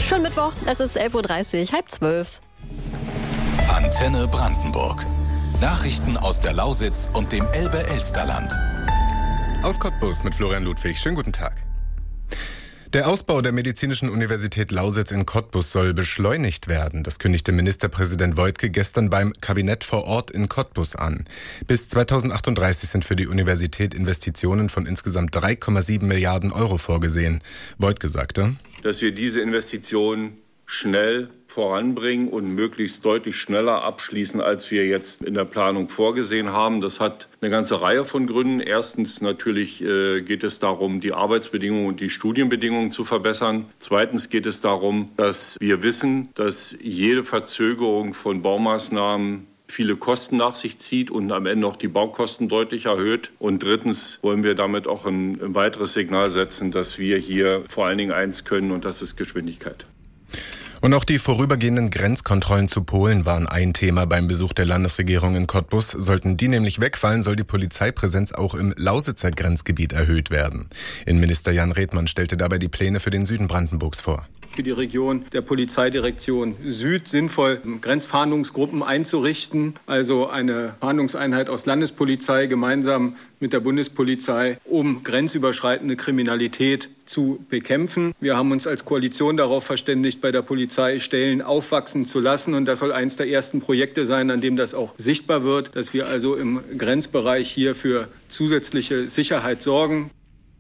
Schönen Mittwoch, es ist 11.30 Uhr, halb 12. Antenne Brandenburg. Nachrichten aus der Lausitz und dem Elbe-Elsterland. Aus Cottbus mit Florian Ludwig. Schönen guten Tag. Der Ausbau der Medizinischen Universität Lausitz in Cottbus soll beschleunigt werden. Das kündigte Ministerpräsident Woidke gestern beim Kabinett vor Ort in Cottbus an. Bis 2038 sind für die Universität Investitionen von insgesamt 3,7 Milliarden Euro vorgesehen. Woidke sagte, dass wir diese Investitionen schnell voranbringen und möglichst deutlich schneller abschließen, als wir jetzt in der Planung vorgesehen haben. Das hat eine ganze Reihe von Gründen. Erstens natürlich geht es darum, die Arbeitsbedingungen und die Studienbedingungen zu verbessern. Zweitens geht es darum, dass wir wissen, dass jede Verzögerung von Baumaßnahmen viele Kosten nach sich zieht und am Ende auch die Baukosten deutlich erhöht. Und drittens wollen wir damit auch ein weiteres Signal setzen, dass wir hier vor allen Dingen eins können, und das ist Geschwindigkeit. Und auch die vorübergehenden Grenzkontrollen zu Polen waren ein Thema beim Besuch der Landesregierung in Cottbus. Sollten die nämlich wegfallen, soll die Polizeipräsenz auch im Lausitzer Grenzgebiet erhöht werden. Innenminister Jan Redmann stellte dabei die Pläne für den Süden Brandenburgs vor. Für die Region der Polizeidirektion Süd sinnvoll, Grenzfahndungsgruppen einzurichten, also eine Fahndungseinheit aus Landespolizei gemeinsam mit der Bundespolizei, um grenzüberschreitende Kriminalität zu bekämpfen. Wir haben uns als Koalition darauf verständigt, bei der Polizei Stellen aufwachsen zu lassen, und das soll eines der ersten Projekte sein, an dem das auch sichtbar wird, dass wir also im Grenzbereich hier für zusätzliche Sicherheit sorgen.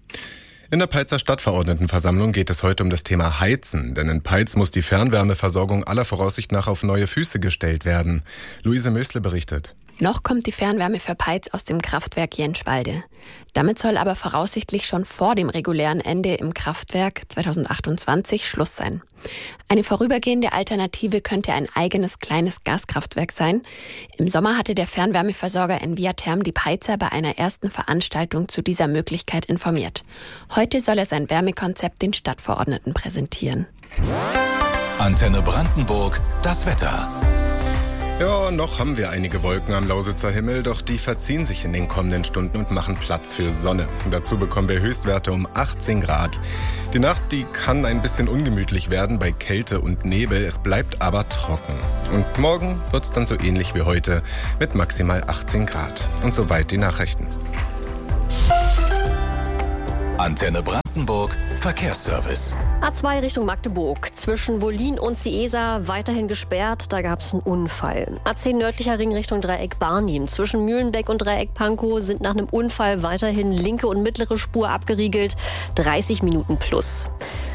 In der Peitzer Stadtverordnetenversammlung geht es heute um das Thema Heizen, denn in Peitz muss die Fernwärmeversorgung aller Voraussicht nach auf neue Füße gestellt werden. Luise Mösle berichtet. Noch kommt die Fernwärme für Peitz aus dem Kraftwerk Jenschwalde. Damit soll aber voraussichtlich schon vor dem regulären Ende im Kraftwerk 2028 Schluss sein. Eine vorübergehende Alternative könnte ein eigenes kleines Gaskraftwerk sein. Im Sommer hatte der Fernwärmeversorger Enviatherm die Peitzer bei einer ersten Veranstaltung zu dieser Möglichkeit informiert. Heute soll er sein Wärmekonzept den Stadtverordneten präsentieren. Antenne Brandenburg, das Wetter. Ja, noch haben wir einige Wolken am Lausitzer Himmel, doch die verziehen sich in den kommenden Stunden und machen Platz für Sonne. Dazu bekommen wir Höchstwerte um 18 Grad. Die Nacht, die kann ein bisschen ungemütlich werden bei Kälte und Nebel, es bleibt aber trocken. Und morgen wird's dann so ähnlich wie heute mit maximal 18 Grad. Und soweit die Nachrichten. Antenne Brandenburg, Verkehrsservice. A2 Richtung Magdeburg. Zwischen Wollin und Ciesa weiterhin gesperrt. Da gab es einen Unfall. A10 nördlicher Ring Richtung Dreieck Barnim. Zwischen Mühlenbeck und Dreieck Pankow sind nach einem Unfall weiterhin linke und mittlere Spur abgeriegelt. 30 Minuten plus.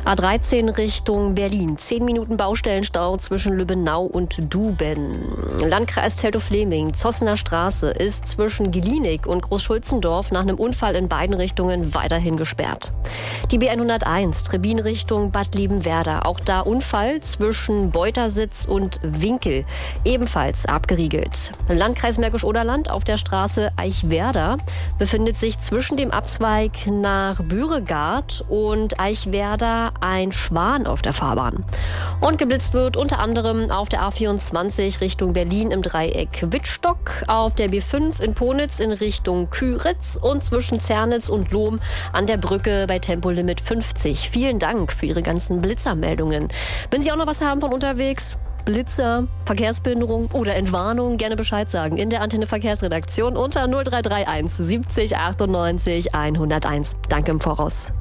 A13 Richtung Berlin. 10 Minuten Baustellenstau zwischen Lübbenau und Duben. Landkreis Teltow-Fläming. Zossener Straße ist zwischen Gelienig und Großschulzendorf nach einem Unfall in beiden Richtungen weiterhin gesperrt. Die B101 Trebin Richtung Bad Liebenwerda. Auch da Unfall zwischen Beutersitz und Winkel. Ebenfalls abgeriegelt. Landkreis Märkisch-Oderland auf der Straße Eichwerda befindet sich zwischen dem Abzweig nach Büregard und Eichwerda ein Schwan auf der Fahrbahn. Und geblitzt wird unter anderem auf der A24 Richtung Berlin im Dreieck Wittstock, auf der B5 in Ponitz in Richtung Küritz und zwischen Zernitz und Lohm an der Brücke bei Tempolimit 50. Vielen Dank für Ihre ganzen Blitzermeldungen. Wenn Sie auch noch was haben von unterwegs, Blitzer, Verkehrsbehinderung oder Entwarnung, gerne Bescheid sagen in der Antenne Verkehrsredaktion unter 0331 70 98 101. Danke im Voraus.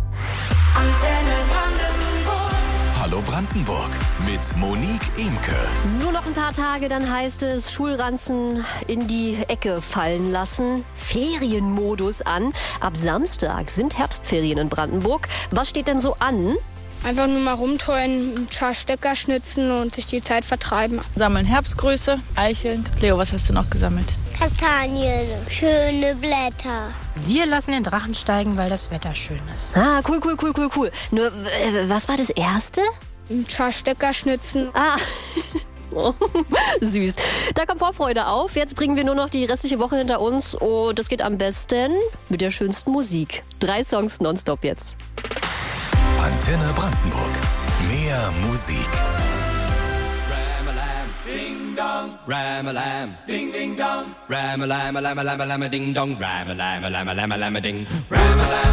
Antenne Brandenburg. Hallo Brandenburg mit Monique Imke. Nur noch ein paar Tage, dann heißt es Schulranzen in die Ecke fallen lassen. Ferienmodus an. Ab Samstag sind Herbstferien in Brandenburg. Was steht denn so an? Einfach nur mal rumtollen, ein paar Stecker schnitzen und sich die Zeit vertreiben. Sammeln Herbstgrüße, Eicheln. Leo, was hast du noch gesammelt? Kastanien, schöne Blätter. Wir lassen den Drachen steigen, weil das Wetter schön ist. Ah, cool. Nur, was war das Erste? Ein paar Stecker schnitzen. Ah, oh, süß. Da kommt Vorfreude auf. Jetzt bringen wir nur noch die restliche Woche hinter uns. Und das geht am besten mit der schönsten Musik. 3 Songs nonstop jetzt. Antenne Brandenburg. Mehr Musik. Ding dong, ram-a-lam, ding ding dong, ram-a-lam, lam-a-lam, lam-a-ding dong, ram-a-lam, lam-a-lam, lam-a-ding, ram-a-lam.